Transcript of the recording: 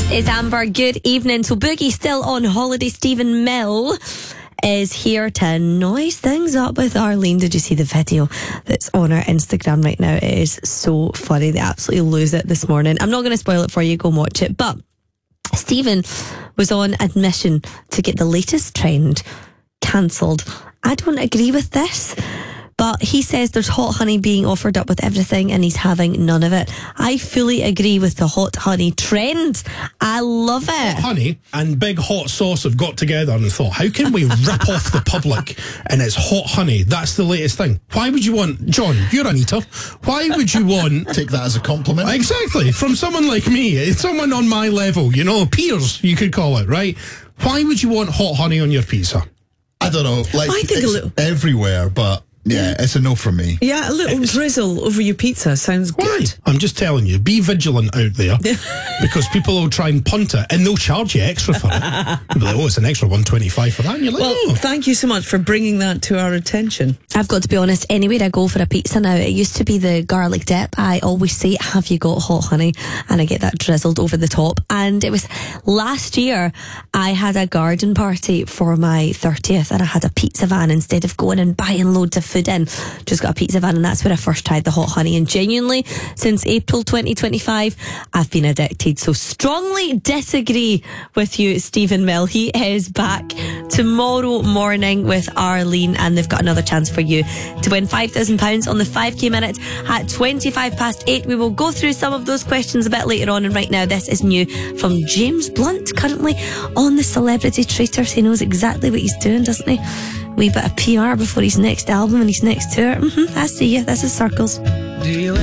It's Amber. Good evening. So Boogie still on holiday. Stephen Mill is here to noise things up with Arlene. Did you see the video that's on our Instagram right now? It is so funny. They absolutely lose it this morning. I'm not going to spoil it for you. Go and watch it. But Stephen was on admission to get the latest trend cancelled. I don't agree with this, but he says there's hot honey being offered up with everything and he's having none of it. I fully agree with the hot honey trend. I love it. Hot honey and big hot sauce have got together and thought, how can we rip off the public? And it's hot honey. That's the latest thing. Why would you want, John, you're an eater. Why would you want... Take that as a compliment. Exactly. From someone like me, someone on my level, you know, peers, you could call it, right? Why would you want hot honey on your pizza? I don't know. Like, I think it's everywhere, but yeah, it's a no from me. Yeah, a little drizzle over your pizza sounds good. I'm just telling you, be vigilant out there because people will try and punt it and they'll charge you extra for it. They'll be like, oh, it's an extra $1.25 for that. And you're like, well, thank you so much for bringing that to our attention. I've got to be honest, anywhere I go for a pizza now, it used to be the garlic dip. I always say, have you got hot honey? And I get that drizzled over the top. And it was last year, I had a garden party for my 30th and I had a pizza van instead of going and buying loads of food in. Just got a pizza van and that's where I first tried the hot honey. And genuinely, since April 2025, I've been addicted. So strongly disagree with you, Stephen Mill. He is back tomorrow morning with Arlene and they've got another chance for you to win £5,000 on the 5k minute at 8:25. We will go through some of those questions a bit later on, and right now this is new from James Blunt, currently on the Celebrity Traitors. He knows exactly what he's doing, doesn't he? Wee bit of PR before his next album and his next tour. I see you. This is Circles. Do you